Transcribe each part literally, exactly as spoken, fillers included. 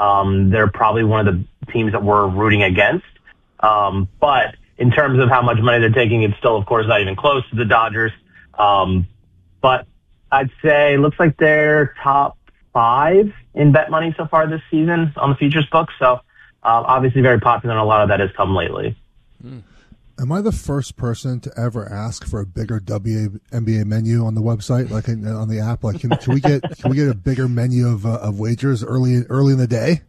Um, they're probably one of the teams that we're rooting against. Um, but in terms of how much money they're taking, it's still, of course, not even close to the Dodgers. Um, but I'd say it looks like they're top five in bet money so far this season on the futures book. So uh, obviously very popular, and a lot of that has come lately. Mm. Am I the first person to ever ask for a bigger W N B A menu on the website, like in, on the app? Like, can, can we get can we get a bigger menu of uh, of wagers early early in the day?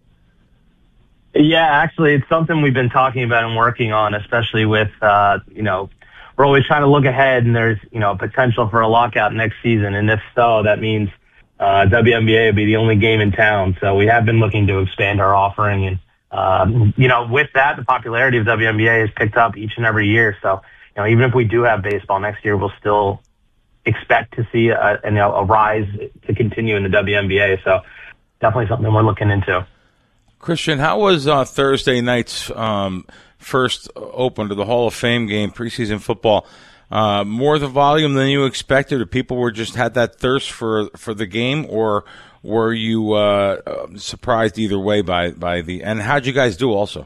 Yeah, actually, it's something we've been talking about and working on, especially with uh, you know, we're always trying to look ahead, and there's you know potential for a lockout next season, and if so, that means uh, W N B A will be the only game in town. So we have been looking to expand our offering and. Um, you know, with that, the popularity of W N B A has picked up each and every year. So, you know, even if we do have baseball next year, we'll still expect to see a, you know, a rise to continue in the W N B A. So definitely something we're looking into. Christian, how was uh, Thursday night's um, first open to the Hall of Fame game, preseason football? Uh, more the volume than you expected, or people were just had that thirst for for the game, or were you uh, surprised either way by, by the – and how'd you guys do also?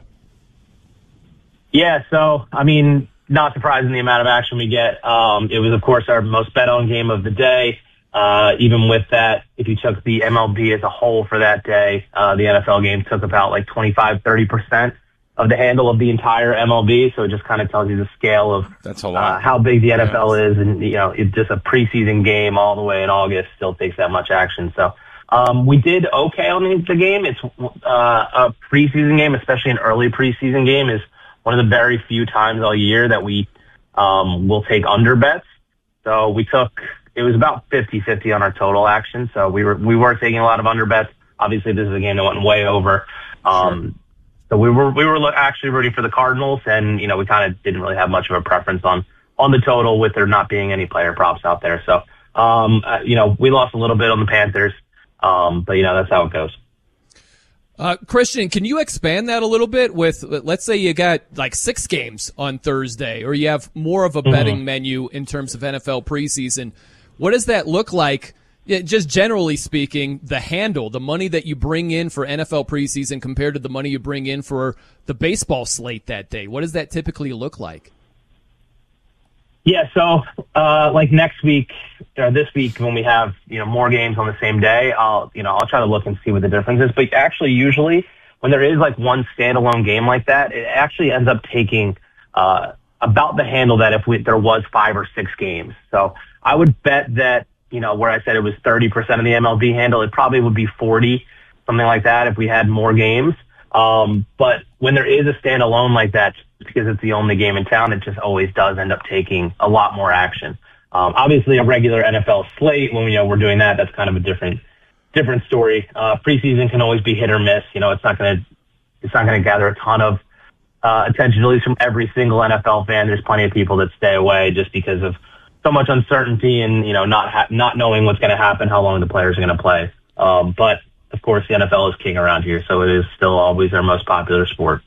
Yeah, so, I mean, not surprising the amount of action we get. Um, it was, of course, our most bet-on game of the day. Uh, even with that, if you took the M L B as a whole for that day, uh, the N F L game took about like twenty-five, thirty percent of the handle of the entire M L B. So it just kind of tells you the scale of That's a lot. Uh, how big the N F L yeah. is. And, you know, it's just a preseason game all the way in August still takes that much action. So, Um, we did okay on the, the game. It's uh, a preseason game, especially an early preseason game, is one of the very few times all year that we um, will take under bets. So we took it was about fifty-fifty on our total action. So we were we were taking a lot of under bets. Obviously, this is a game that went way over. Um, sure. So we were we were actually rooting for the Cardinals, and you know we kind of didn't really have much of a preference on on the total with there not being any player props out there. So um, uh, you know we lost a little bit on the Panthers. Um, but, you know, that's how it goes. Uh, Christian, can you expand that a little bit with, let's say you got like six games on Thursday, or you have more of a mm-hmm. betting menu in terms of N F L preseason. What does that look like, just generally speaking, the handle, the money that you bring in for N F L preseason compared to the money you bring in for the baseball slate that day? What does that typically look like? Yeah, so uh, like next week or this week when we have you know more games on the same day, I'll you know I'll try to look and see what the difference is. But actually, usually when there is like one standalone game like that, it actually ends up taking uh, about the handle that if we, there was five or six games. So I would bet that you know where I said it was thirty percent of the M L B handle, it probably would be forty, something like that, if we had more games. Um, but when there is a standalone like that, because it's the only game in town, it just always does end up taking a lot more action. Um, obviously a regular N F L slate, when you know, we're doing that, that's kind of a different, different story. Uh, preseason can always be hit or miss. You know, it's not going to, it's not going to gather a ton of, uh, attention, at least from every single N F L fan. There's plenty of people that stay away just because of so much uncertainty and, you know, not, ha- not knowing what's going to happen, how long the players are going to play. Um, but of course the N F L is king around here, so it is still always our most popular sport.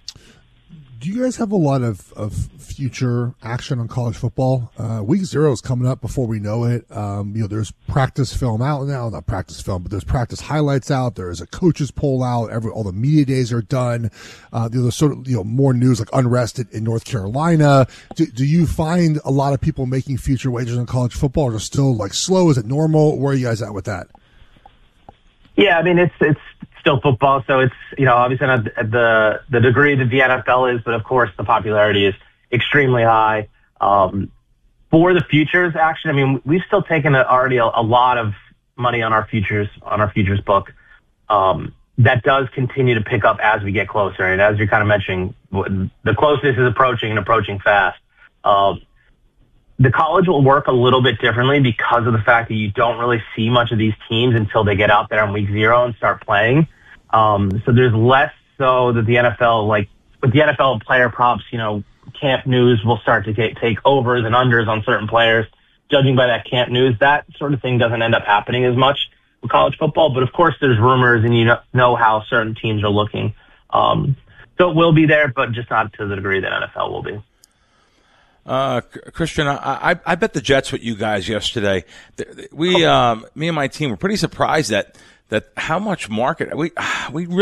Do you guys have a lot of, of future action on college football? Uh, week zero is coming up before we know it. Um, you know, there's practice film out now, not practice film, but there's practice highlights out. There's a coaches poll out. Every, all the media days are done. Uh, there's sort of, you know, more news like unrest in North Carolina. Do, do you find a lot of people making future wagers on college football, or still like slow? Is it normal? Where are you guys at with that? Yeah, I mean, it's, it's, still football, so it's, you know, obviously not the the degree that the N F L is, but of course the popularity is extremely high. Um, for the futures action, I mean, we've still taken a, already a, a lot of money on our futures, on our futures book. Um, that does continue to pick up as we get closer. And as you're kind of mentioning, the closeness is approaching and approaching fast. Um, The college will work a little bit differently because of the fact that you don't really see much of these teams until they get out there on week zero and start playing. Um, so there's less so that the N F L, like with the N F L player props, you know, camp news will start to get, take overs and unders on certain players. Judging by that camp news, that sort of thing doesn't end up happening as much with college football. But of course there's rumors and you know, know how certain teams are looking. Um, so it will be there, but just not to the degree that N F L will be. Uh, Christian, I, I, I bet the Jets with you guys yesterday. We, um, me and my team were pretty surprised that, that how much market we, we really